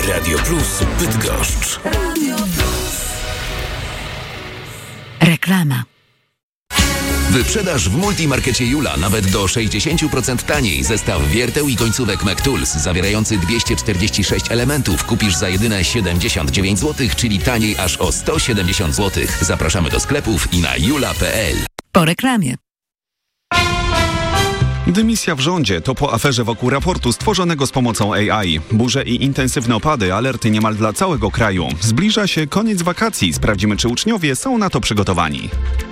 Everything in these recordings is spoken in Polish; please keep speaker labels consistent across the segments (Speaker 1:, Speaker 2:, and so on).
Speaker 1: Radio Plus Bydgoszcz.
Speaker 2: Reklama.
Speaker 1: Wyprzedaż w Multimarkecie Jula nawet do 60% taniej. Zestaw wierteł i końcówek McTools zawierający 246 elementów kupisz za jedyne 79 zł, czyli taniej aż o 170 zł. Zapraszamy do sklepów i na jula.pl.
Speaker 2: Po reklamie.
Speaker 3: Dymisja w rządzie to po aferze wokół raportu stworzonego z pomocą AI. Burze i intensywne opady, alerty niemal dla całego kraju. Zbliża się koniec wakacji. Sprawdzimy, czy uczniowie są na to przygotowani.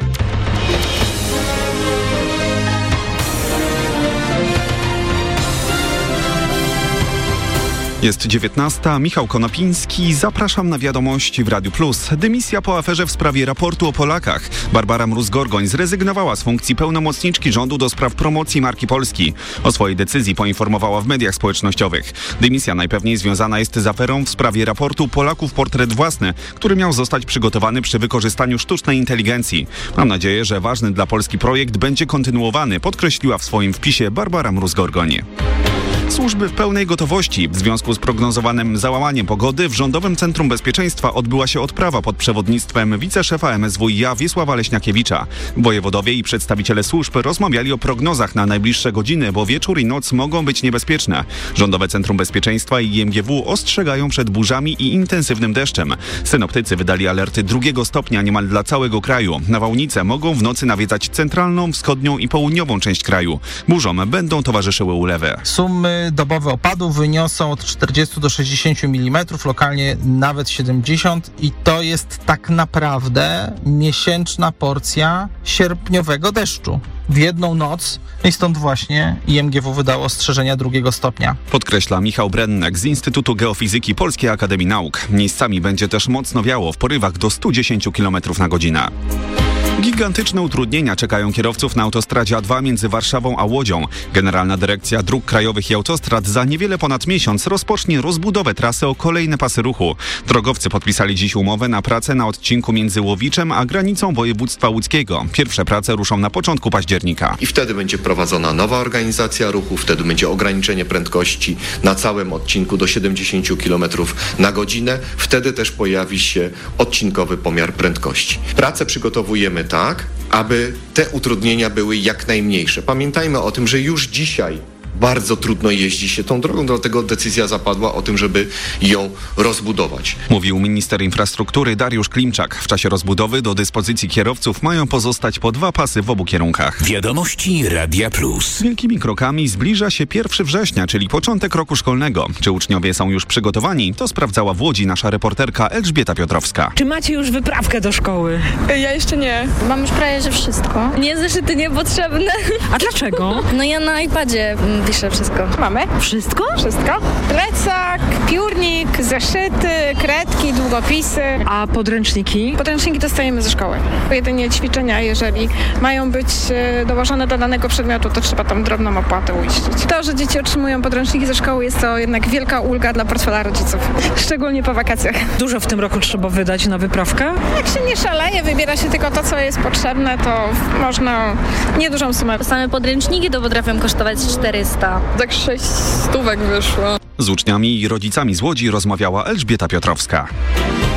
Speaker 3: Jest 19. Michał Konopiński. Zapraszam na wiadomości w Radiu Plus. Dymisja po aferze w sprawie raportu o Polakach. Barbara Mróz-Gorgoń zrezygnowała z funkcji pełnomocniczki rządu do spraw promocji marki Polski. O swojej decyzji poinformowała w mediach społecznościowych. Dymisja najpewniej związana jest z aferą w sprawie raportu Polaków Portret Własny, który miał zostać przygotowany przy wykorzystaniu sztucznej inteligencji. Mam nadzieję, że ważny dla Polski projekt będzie kontynuowany, podkreśliła w swoim wpisie Barbara Mróz-Gorgoń. Służby w pełnej gotowości. W związku z prognozowanym załamaniem pogody w Rządowym Centrum Bezpieczeństwa odbyła się odprawa pod przewodnictwem wiceszefa MSWiA Wiesława Leśniakiewicza. Wojewodowie i przedstawiciele służb rozmawiali o prognozach na najbliższe godziny, bo wieczór i noc mogą być niebezpieczne. Rządowe Centrum Bezpieczeństwa i IMGW ostrzegają przed burzami i intensywnym deszczem. Synoptycy wydali alerty 2 stopnia niemal dla całego kraju. Nawałnice mogą w nocy nawiedzać centralną, wschodnią i południową część kraju. Burzom będą towarzyszyły ulewy.
Speaker 4: Sumy dobowe opadów wyniosą od 40 do 60 mm, lokalnie nawet 70 i to jest tak naprawdę miesięczna porcja sierpniowego deszczu. W jedną noc i stąd właśnie IMGW wydało ostrzeżenia 2 stopnia.
Speaker 3: Podkreśla Michał Brennek z Instytutu Geofizyki Polskiej Akademii Nauk. Miejscami będzie też mocno wiało w porywach do 110 km na godzinę. Gigantyczne utrudnienia czekają kierowców na autostradzie A2 między Warszawą a Łodzią. Generalna Dyrekcja Dróg Krajowych i Autostrad za niewiele ponad miesiąc rozpocznie rozbudowę trasy o kolejne pasy ruchu. Drogowcy podpisali dziś umowę na pracę na odcinku między Łowiczem a granicą województwa łódzkiego. Pierwsze prace ruszą na początku października.
Speaker 5: I wtedy będzie prowadzona nowa organizacja ruchu, wtedy będzie ograniczenie prędkości na całym odcinku do 70 km na godzinę. Wtedy też pojawi się odcinkowy pomiar prędkości. Pracę przygotowujemy tak, aby te utrudnienia były jak najmniejsze. Pamiętajmy o tym, że już dzisiaj bardzo trudno jeździ się tą drogą, dlatego decyzja zapadła o tym, żeby ją rozbudować.
Speaker 3: Mówił minister infrastruktury Dariusz Klimczak. W czasie rozbudowy do dyspozycji kierowców mają pozostać po 2 pasy w obu kierunkach.
Speaker 1: Wiadomości Radia Plus.
Speaker 3: Wielkimi krokami zbliża się 1 września, czyli początek roku szkolnego. Czy uczniowie są już przygotowani? To sprawdzała w Łodzi nasza reporterka Elżbieta Piotrowska.
Speaker 6: Czy macie już wyprawkę do szkoły?
Speaker 7: Ja jeszcze nie.
Speaker 8: Mam już prawie, że wszystko.
Speaker 9: Nie, zeszyty niepotrzebne.
Speaker 6: A dlaczego?
Speaker 9: No ja na iPadzie piszę wszystko.
Speaker 7: Mamy.
Speaker 6: Wszystko?
Speaker 7: Wszystko. Plecak, piórnik, zeszyty, kredki, długopisy.
Speaker 6: A podręczniki?
Speaker 7: Podręczniki dostajemy ze szkoły. Jedynie ćwiczenia, jeżeli mają być dołożone do danego przedmiotu, to trzeba tam drobną opłatę uiścić. To, że dzieci otrzymują podręczniki ze szkoły, jest to jednak wielka ulga dla portfela rodziców. Szczególnie po wakacjach.
Speaker 6: Dużo w tym roku trzeba wydać na wyprawkę?
Speaker 7: Jak się nie szaleje, wybiera się tylko to, co jest potrzebne, to można niedużą sumę.
Speaker 9: Same podręczniki to potrafią kosztować 400.
Speaker 7: Tak 600 wyszło.
Speaker 3: Z uczniami i rodzicami z Łodzi rozmawiała Elżbieta Piotrowska.